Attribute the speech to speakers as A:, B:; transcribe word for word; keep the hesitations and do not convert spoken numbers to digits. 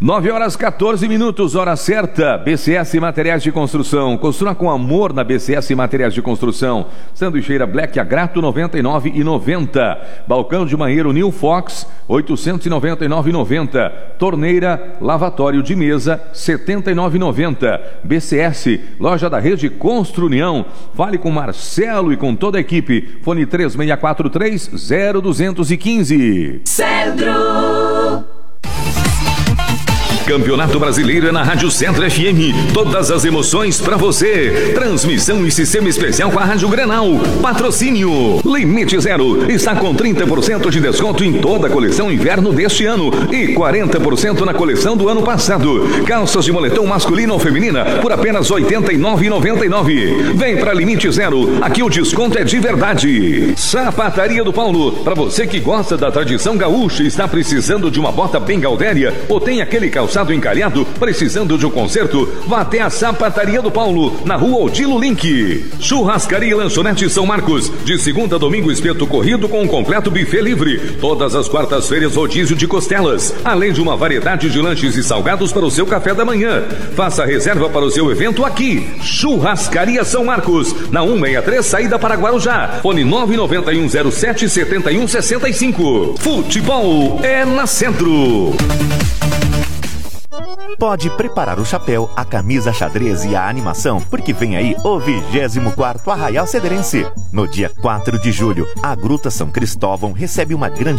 A: nove horas quatorze minutos, hora certa. B C S Materiais de Construção. Construa com amor na B C S Materiais de Construção. Sanduicheira Black Agrato noventa e nove reais e noventa centavos. Balcão de banheiro New Fox oitocentos e noventa e nove reais e noventa centavos. Torneira lavatório de mesa setenta e nove reais e noventa centavos. B C S, loja da rede Construnião. Fale com Marcelo e com toda a equipe. Fone três seis quatro três zero dois um cinco.
B: Centro.
C: Campeonato Brasileiro é na Rádio Centro F M. Todas as emoções pra você. Transmissão e sistema especial com a Rádio Grenal. Patrocínio Limite Zero está com trinta por cento de desconto em toda a coleção inverno deste ano e quarenta por cento na coleção do ano passado. Calças de moletom masculino ou feminina por apenas oitenta e nove reais e noventa e nove centavos. Vem pra Limite Zero, aqui o desconto é de verdade. Sapataria do Paulo, pra você que gosta da tradição gaúcha e está precisando de uma bota bem gaudéria ou tem aquele calçado encalhado, precisando de um conserto, vá até a Sapataria do Paulo, na rua Odilo Link. Churrascaria e Lanchonete São Marcos, de segunda a domingo espeto corrido com um completo buffet livre. Todas as quartas-feiras rodízio de costelas, além de uma variedade de lanches e salgados para o seu café da manhã. Faça reserva para o seu evento aqui. Churrascaria São Marcos, na cento e sessenta e três, saída para Guarujá. Fone nove nove um zero sete sete um seis cinco. Futebol é na Centro.
D: Pode preparar o chapéu, a camisa xadrez e a animação, porque vem aí o vigésimo quarto Arraial Cederense. No dia quatro de julho, a Gruta São Cristóvão recebe uma grande